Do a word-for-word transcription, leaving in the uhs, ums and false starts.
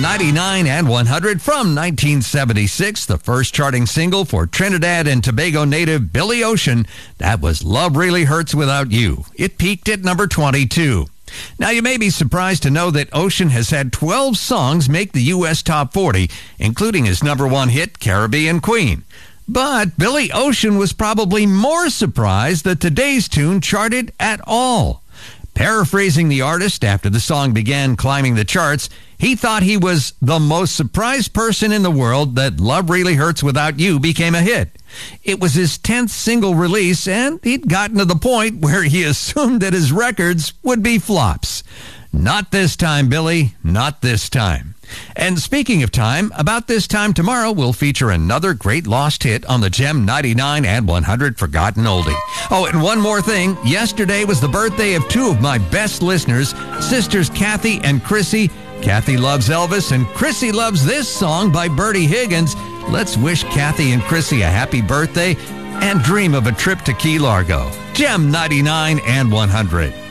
ninety-nine and one hundred from nineteen seventy-six, the first charting single for Trinidad and Tobago native Billy Ocean. That was Love Really Hurts Without You. It peaked at number twenty-two. Now, you may be surprised to know that Ocean has had twelve songs make the U S Top forty, including his number one hit, Caribbean Queen. But Billy Ocean was probably more surprised that today's tune charted at all. Paraphrasing the artist after the song began climbing the charts, he thought he was the most surprised person in the world that Love Really Hurts Without You became a hit. It was his tenth single release, and he'd gotten to the point where he assumed that his records would be flops. Not this time, Billy. Not this time. And speaking of time, about this time tomorrow, we'll feature another great lost hit on the Gem ninety-nine and one hundred Forgotten Oldie. Oh, and one more thing. Yesterday was the birthday of two of my best listeners, sisters Kathy and Chrissy. Kathy loves Elvis, and Chrissy loves this song by Bertie Higgins. Let's wish Kathy and Chrissy a happy birthday and dream of a trip to Key Largo. Gem ninety-nine and one hundred.